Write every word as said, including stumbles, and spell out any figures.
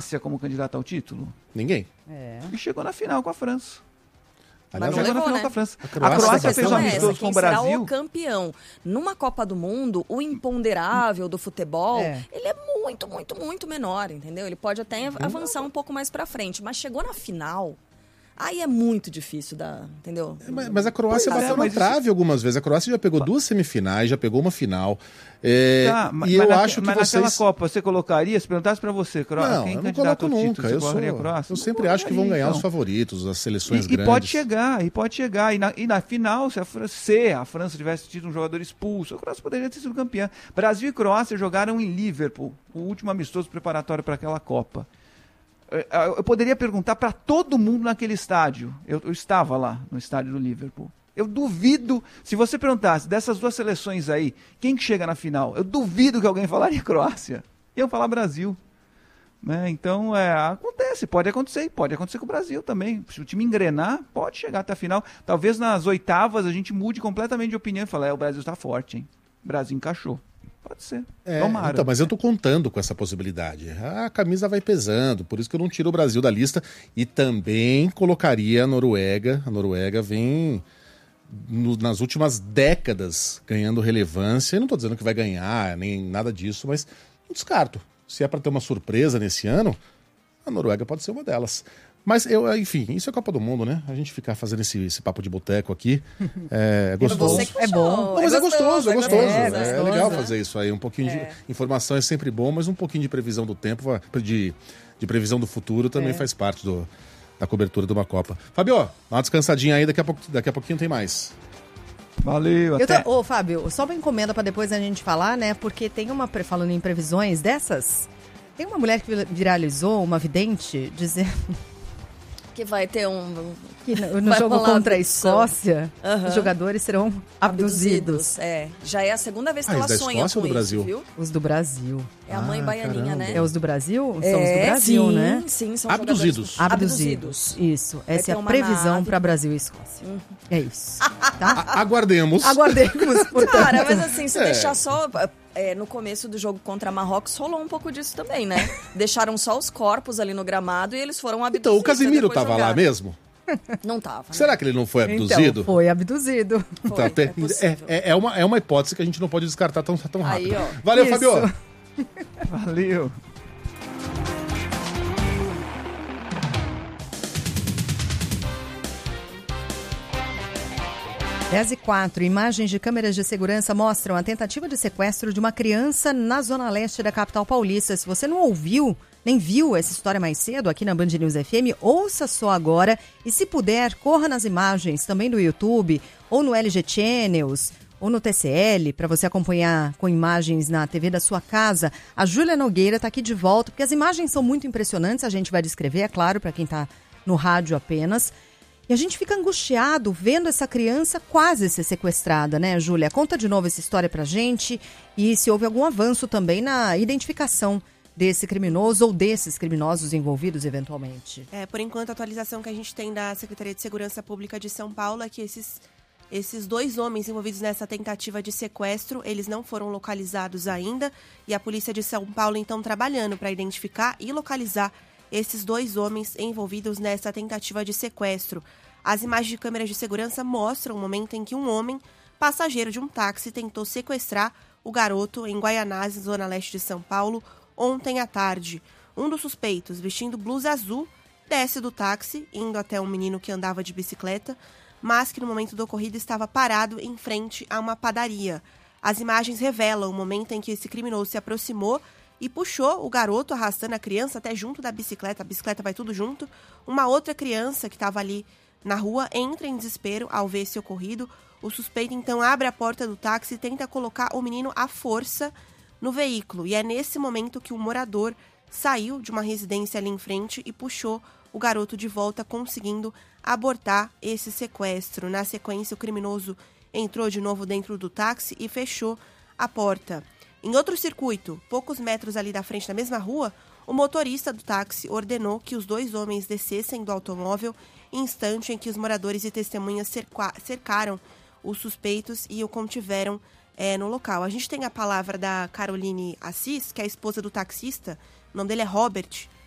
Croácia como candidata ao título? Ninguém. É. E chegou na final com a França. Aliás, Chegou levou, na final né? com a França. A A Croácia Croácia, tá fez um bastante amistoso Quem com o será Brasil. o campeão? Numa Copa do Mundo, o imponderável do futebol, É. ele é muito, muito, muito menor, entendeu? Ele pode até avançar um pouco mais pra frente, mas chegou na final, aí é muito difícil, da, entendeu? Mas, mas a Croácia Pois é, bateu na mas trave algumas vezes. A Croácia já pegou duas semifinais, já pegou uma final. É, Tá, mas, e eu mas acho que mas vocês... naquela Copa, você colocaria, se perguntasse pra você, Cro... Não, quem eu não candidato coloco ao título, nunca. você Eu, sou... colocaria a Croácia? eu Não sempre acho que vão colocaria, ganhar então. os favoritos, as seleções E, e grandes. pode chegar, e pode chegar. E na, e na final, se a, Fran- se a França tivesse tido um jogador expulso, a Croácia poderia ter sido campeã. Brasil e Croácia jogaram em Liverpool, o último amistoso preparatório para aquela Copa. Eu, eu poderia perguntar para todo mundo naquele estádio. Eu, eu estava lá, no estádio do Liverpool. Eu duvido, se você perguntasse dessas duas seleções aí, quem que chega na final? Eu duvido que alguém falaria Croácia. Iam falar Brasil. Né? Então, é, acontece, pode acontecer, pode acontecer com o Brasil também. Se o time engrenar, pode chegar até a final. Talvez nas oitavas a gente mude completamente de opinião e fale, é, o Brasil está forte, hein? O Brasil encaixou. Pode ser. É, Tomara. então, mas eu tô contando com essa possibilidade. A camisa vai pesando, por isso que eu não tiro o Brasil da lista. E também colocaria a Noruega. A Noruega vem... No, nas últimas décadas ganhando relevância. Eu não estou dizendo que vai ganhar, nem nada disso, mas não descarto. Se é para ter uma surpresa nesse ano, a Noruega pode ser uma delas. Mas, eu, enfim, isso é Copa do Mundo, né? A gente ficar fazendo esse, esse papo de boteco aqui é gostoso. Você que É bom. puxou. Não, mas é gostoso, é gostoso. É, É, gostoso, legal né? fazer isso aí. Um pouquinho É. de informação é sempre bom, mas um pouquinho de previsão do tempo, vai- de, de previsão do futuro também É. faz parte do, da cobertura de uma Copa. Fabio, dá uma descansadinha aí, daqui a, pouco, daqui a pouquinho tem mais. Valeu, Eu até. tô, ô, Fábio, só uma encomenda pra depois a gente falar, né? Porque tem uma, pre- falando em previsões dessas, tem uma mulher que viralizou, uma vidente, dizendo Que vai ter um... que no, no Vai jogo rolar contra a abdução. Escócia, Aham. os jogadores serão abduzidos. É, já é a segunda vez que Ah, ela os da sonha Escócia com ou do isso, Brasil? viu? Os do Brasil. É a mãe Ah, baianinha, caramba. né? É os do Brasil? São os do É, Brasil, sim, né? Sim, são Abduzidos. jogadores- Abduzidos. Isso. Vai Essa ter é a uma previsão nave. para Brasil e Escócia. É isso. Tá? A- aguardemos. Aguardemos, portanto. Cara, mas assim, se É. deixar só... é, no começo do jogo contra Marrocos rolou um pouco disso também, né? Deixaram só os corpos ali no gramado e eles foram abduzidos. Então, o Casemiro depois tava lá jogaram. mesmo? Não tava. Né? Será que ele não foi abduzido? Então, foi abduzido. Foi, Tá, tem- é possível. é, é, uma, é uma hipótese que a gente não pode descartar tão, tão rápido. Aí, ó. Valeu, Isso. Fabio. Valeu. dez e quatro, imagens de câmeras de segurança mostram a tentativa de sequestro de uma criança na zona leste da capital paulista. Se você não ouviu, nem viu essa história mais cedo aqui na Band News F M, ouça só agora e, se puder, corra nas imagens também do YouTube ou no L G Channels ou no T C L, para você acompanhar com imagens na T V da sua casa. A Júlia Nogueira está aqui de volta, porque as imagens são muito impressionantes, a gente vai descrever, é claro, para quem está no rádio apenas. E a gente fica angustiado vendo essa criança quase ser sequestrada, né, Júlia? Conta de novo essa história pra gente e se houve algum avanço também na identificação desse criminoso ou desses criminosos envolvidos eventualmente. É, por enquanto, a atualização que a gente tem da Secretaria de Segurança Pública de São Paulo é que esses, esses dois homens envolvidos nessa tentativa de sequestro, eles não foram localizados ainda e a Polícia de São Paulo, então, trabalhando para identificar e localizar esses dois homens envolvidos nessa tentativa de sequestro. As imagens de câmeras de segurança mostram o momento em que um homem, passageiro de um táxi, tentou sequestrar o garoto em Guaianazes, zona leste de São Paulo, ontem à tarde. Um dos suspeitos, vestindo blusa azul, desce do táxi, indo até um menino que andava de bicicleta, mas que no momento do ocorrido estava parado em frente a uma padaria. As imagens revelam o momento em que esse criminoso se aproximou e puxou o garoto, arrastando a criança até junto da bicicleta. A bicicleta vai tudo junto. Uma outra criança que estava ali na rua entra em desespero ao ver esse ocorrido. O suspeito, então, abre a porta do táxi e tenta colocar o menino à força no veículo. E é nesse momento que o morador saiu de uma residência ali em frente e puxou o garoto de volta, conseguindo abortar esse sequestro. Na sequência, o criminoso entrou de novo dentro do táxi e fechou a porta. Em outro circuito, poucos metros ali da frente da mesma rua, o motorista do táxi ordenou que os dois homens descessem do automóvel, instante em que os moradores e testemunhas cerca- cercaram os suspeitos e o contiveram é, no local. A gente tem a palavra da Caroline Assis, que é a esposa do taxista, o nome dele é Robert,